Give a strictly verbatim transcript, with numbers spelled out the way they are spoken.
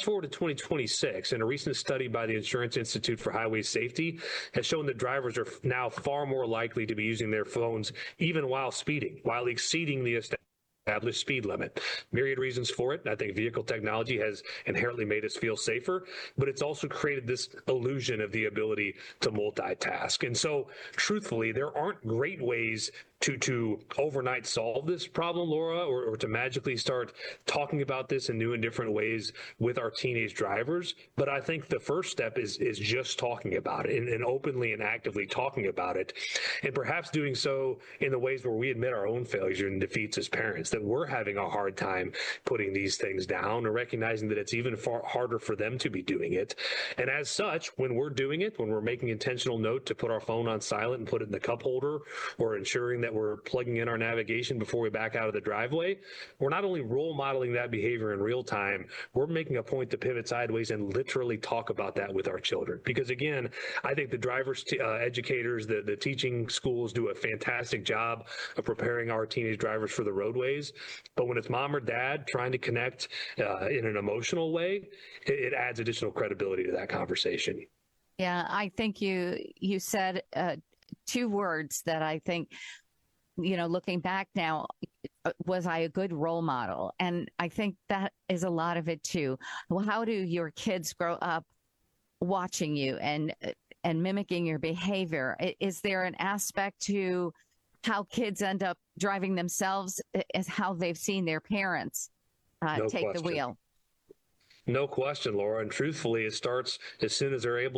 forward to twenty twenty-six, and a recent study by the Insurance Institute for Highway Safety has shown that drivers are now far more likely to be using their phones even while speeding, while exceeding the established established speed limit. Myriad reasons for it. I think vehicle technology has inherently made us feel safer, but it's also created this illusion of the ability to multitask. And so, truthfully, there aren't great ways to to overnight solve this problem, Laura, or, or to magically start talking about this in new and different ways with our teenage drivers. But I think the first step is is just talking about it and, and openly and actively talking about it, and perhaps doing so in the ways where we admit our own failures and defeats as parents, that we're having a hard time putting these things down, or recognizing that it's even far harder for them to be doing it. And as such, when we're doing it, when we're making intentional note to put our phone on silent and put it in the cup holder, or ensuring that we're plugging in our navigation before we back out of the driveway, we're not only role modeling that behavior in real time, we're making a point to pivot sideways and literally talk about that with our children. Because again, I think the drivers, t- uh, educators, the, the teaching schools do a fantastic job of preparing our teenage drivers for the roadways. But when it's mom or dad trying to connect uh, in an emotional way, it, it adds additional credibility to that conversation. Yeah, I think you you said uh, two words that I think, you know, looking back now, was I a good role model? And I think that is a lot of it too. Well, how do your kids grow up watching you and and mimicking your behavior? Is there an aspect to how kids end up driving themselves as how they've seen their parents uh, No take question. the wheel? No question, Laura. And truthfully, it starts as soon as they're able